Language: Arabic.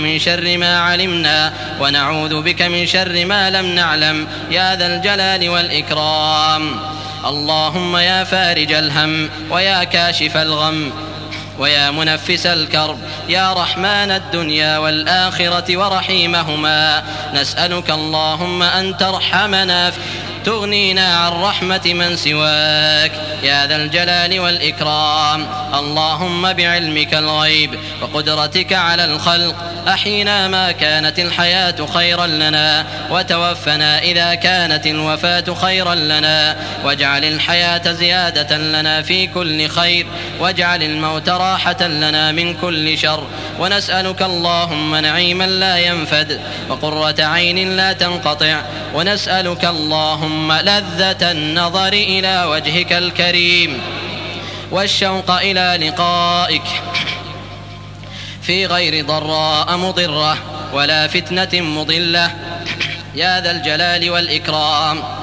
من شر ما علمنا ونعوذ بك من شر ما لم نعلم يا ذا الجلال والإكرام. اللهم يا فارج الهم ويا كاشف الغم ويا منفس الكرب يا رحمن الدنيا والآخرة ورحيمهما، نسألك اللهم أن ترحمنا تغنينا عن رحمة من سواك يا ذا الجلال والإكرام. اللهم بعلمك الغيب وقدرتك على الخلق أحينا ما كانت الحياة خيرا لنا وتوفنا إذا كانت الوفاة خيرا لنا، واجعل الحياة زيادة لنا في كل خير واجعل الموت راحة لنا من كل شر. ونسألك اللهم نعيما لا ينفد وقرة عين لا تنقطع، ونسألك اللهم لذة النظر إلى وجهك الكريم والشوق إلى لقائك في غير ضراء مضرة ولا فتنة مضلة يا ذا الجلال والإكرام.